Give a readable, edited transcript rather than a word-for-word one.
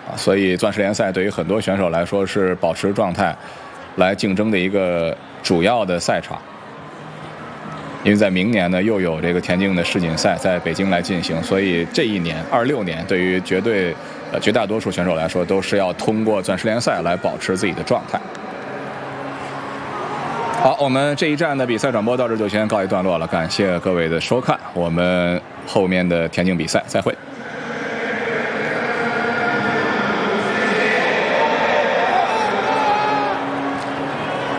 所以钻石联赛对于很多选手来说是保持状态来竞争的一个主要的赛场。因为在明年呢，又有这个田径的世锦赛在北京来进行，所以这一年26年对于绝大多数选手来说，都是要通过钻石联赛来保持自己的状态。好，我们这一站的比赛转播到这就先告一段落了，感谢各位的收看，我们后面的田径比赛再会。